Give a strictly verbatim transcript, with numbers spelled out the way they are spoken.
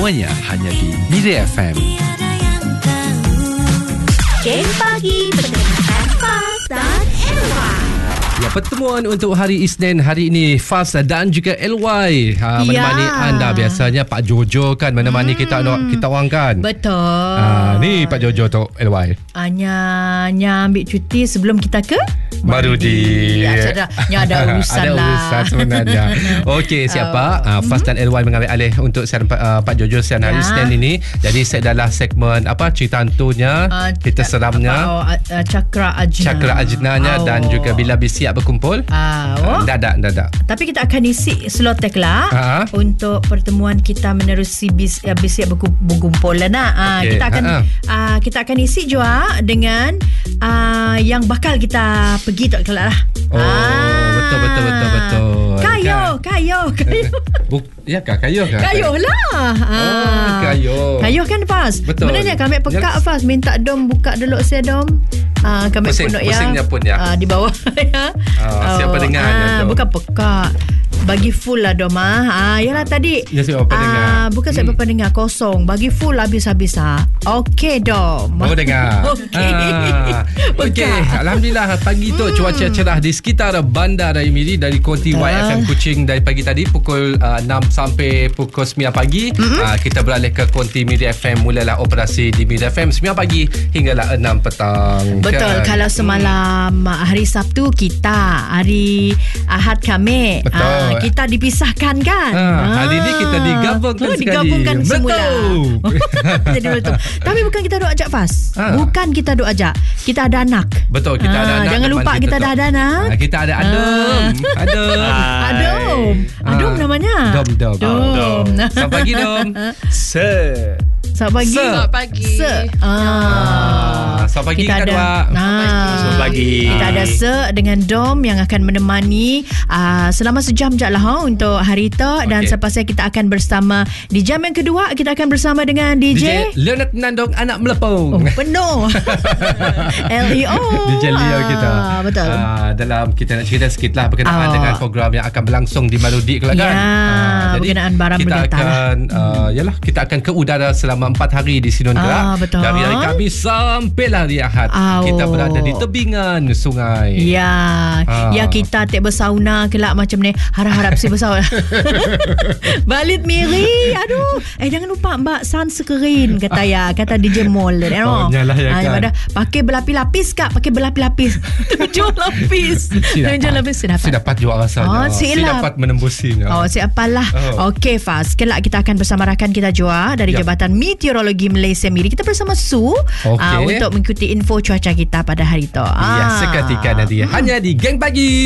Semuanya hanya di Mira F M. Game Pagi Pertemanan Faz dan L Y. Ya, pertemuan untuk hari Isnin hari ini, Faz dan juga L Y ha, menemani ya. anda. Biasanya Pak Jojo kan menemani hmm. kita kita orang kan. Betul. Ha, ni Pak Jojo tu L Y. Hanya Nya ambil cuti sebelum kita ke Marudi. Ya, ada, Nya ada urusan ada lah. urusan sebenarnya. Okey, siapa? Uh, uh, Faz dan L Y mengambil alih untuk siaran uh, Pak Jojo siaran hari Ya. Isnin ini. Jadi saya adalah segmen apa cerita hantunya, Uh, kita seramnya, oh, uh, Cakra Ajna. Cakra Ajnanya oh. dan juga bila bisiak berkumpul. Ah, oh. Uh, dadak dadak. Tapi kita akan isi slotek lah Ha? untuk pertemuan kita menerusi bis, ya, bisiak berku- berkumpul lah nak. Ah, Okey, kita akan ha-ha. ah, kita akan isi juga dengan ah, yang bakal kita pergi tak kelak lah. Oh, betul betul betul betul. Kayo, Kan? kayo, kayo. Buk, ya kah kayo kah? Kayuh lah. Oh, kayuh. Kayuh kan Faz. Betul. Sebenarnya kami pekak Yes. Faz, minta dom buka dulu saya dom. Ah, kami Pusing- punuk ya. pusingnya pun ya. Ah, di bawah ya. Ah, siapa dengar ah, ya, Dom? bukan pekak. Bagi full lah dom ah. Ah, yalah tadi. Ya, siapa pendengar? Ah, bukan siapa Hmm. pendengar, kosong. Bagi full habis-habis ah. Okey dom. Oh dengar. Okey. Ah, Okey, Pekak. alhamdulillah pagi tu cuaca cerah di sekitar bandar Raya Miri dari konti Betul. Y F M Kuching dari pagi tadi pukul uh, enam sampai pukul sembilan pagi. Mm-hmm. Uh, kita beralih ke konti Miri F M, mulalah operasi di Miri F M sembilan pagi hinggalah enam petang. Betul. Kan? Kalau semalam hmm. hari Sabtu kita, hari Ahad kami Betul. ah, kita dipisahkan kan. Ha, hari ni kita digabungkan oh, sekali. digabungkan semula. Betul. Jadi betul. Tapi bukan kita duk ajak Faz. Ha. Bukan kita duk ajak. Kita ada anak. Betul, kita Ah, ada anak. jangan depan lupa kita tu. dah ada anak. Ah, kita ada Adom. Adom. Adom. Adom Ah. namanya. Dom, Dom. Dom. Selamat pagi Dom. Sir. Selamat pagi. Sir. Selamat pagi. Sir. Ah. Ah, selamat pagi kita Kak ada. Dua. Ah. Selamat pagi. Kita ada Sir dengan Dom yang akan menemani uh, selama sejam je lah ha, untuk hari itu. Dan Okey. selepas itu kita akan bersama di jam yang kedua, kita akan bersama dengan D J, D J Leonard Nandong anak melepung. oh, penuh L E O D J Leo kita. Ah, betul. Ah, dalam kita nak cerita sikit lah berkenaan Oh. dengan program yang akan berlangsung di Marudi kelak kan. Ya, Ah, berkenaan barang kita bergetar lah. akan uh, yalah kita akan ke udara selama empat hari di Sidon Ah, Gerak. betul. Dari hari Khamis sampai hari Ahad. Ah, Kita oh. berada di tebingan sungai. Ya, Ah. ya kita tak bersauna kelak macam ni. Harap-harap si bersauna. Balit Miri. Aduh. Eh jangan lupa Mbak sunscreen kata ya, kata D J Mall. You know? Oh, nyalah ya Ah, kan. pada pakai berlapis-lapis kak, pakai berlapis-lapis. Tujuh lapis. Tujuh lapis sudah Si dapat jual rasanya. Oh, si silap. dapat menembusinya. Oh, siapalah. Oh. Okey, Faz. Kelak kita akan bersama rakan kita Joa dari Ya. Jabatan Meteorologi Malaysia Miri. Kita bersama Su Okey. ah, untuk mengikuti info cuaca kita pada hari itu. Ya, seketika nanti. Hanya di Geng Pagi.